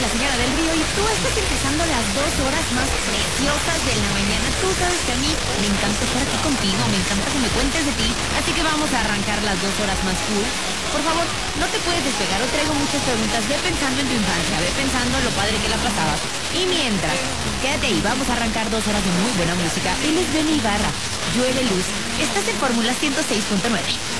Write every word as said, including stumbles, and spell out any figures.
señora del Río y tú estás empezando las dos horas más preciosas de la mañana. Tú sabes que a mí me encanta estar aquí contigo, me encanta que me cuentes de ti, así que vamos a arrancar las dos horas más cool. Por favor, no te puedes despegar, o traigo muchas preguntas. Ve pensando en tu infancia, ve pensando en lo padre que la pasabas. Y mientras, quédate ahí, vamos a arrancar dos horas de muy buena música. Él es Benny Ibarra, Llueve Luz. Estás en Fórmula ciento seis punto nueve.